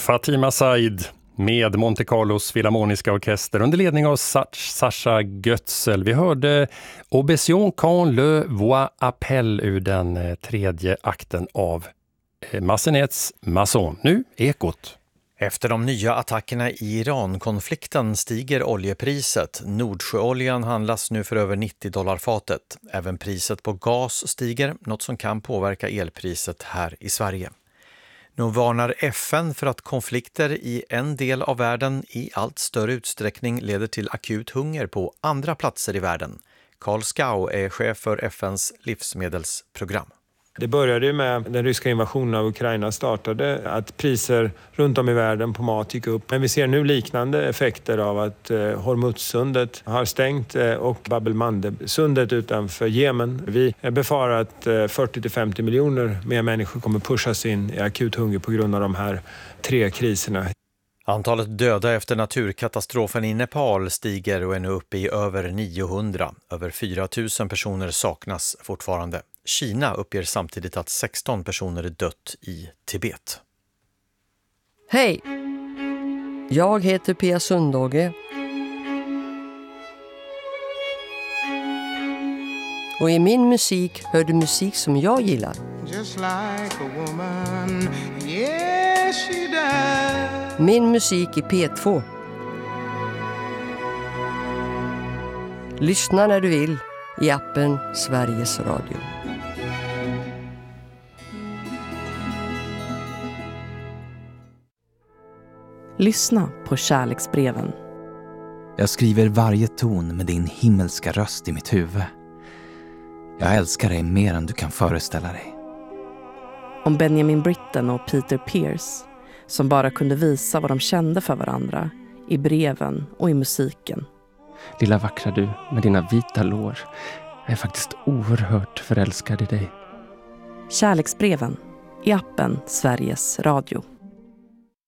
Fatima Said med Monte Carlos Philharmoniska orkester under ledning av Sascha Götzel. Vi hörde Obétion quand le voix appelle ur den tredje akten av Massenets Masson. Nu Ekot. Efter de nya attackerna i Iran-konflikten stiger oljepriset. Nordsjöoljan handlas nu för över $90 fatet. Även priset på gas stiger, något som kan påverka elpriset här i Sverige. Nu varnar FN för att konflikter i en del av världen i allt större utsträckning leder till akut hunger på andra platser i världen. Carl Skau är chef för FNs livsmedelsprogram. Det började med den ryska invasionen av Ukraina startade, att priser runt om i världen på mat gick upp. Men vi ser nu liknande effekter av att Hormuzsundet har stängt och Bab el-Mandeb-sundet utanför Jemen. Vi befarar att 40-50 miljoner mer människor kommer pushas in i akut hunger på grund av de här 3 kriserna. Antalet döda efter naturkatastrofen i Nepal stiger och är nu uppe i över 900. Över 4 000 personer saknas fortfarande. Kina uppger samtidigt att 16 personer är dött i Tibet. Hej! Jag heter Pia Sundhage. Och i min musik hör du musik som jag gillar. Just like a woman, yes she does. Min musik i P2. Lyssna när du vill i appen Sveriges Radio. Lyssna på kärleksbreven. Jag skriver varje ton med din himmelska röst i mitt huvud. Jag älskar dig mer än du kan föreställa dig. Om Benjamin Britten och Peter Pierce, som bara kunde visa vad de kände för varandra i breven och i musiken. Lilla vackra du med dina vita lår. Jag är faktiskt oerhört förälskad i dig. Kärleksbreven i appen Sveriges Radio.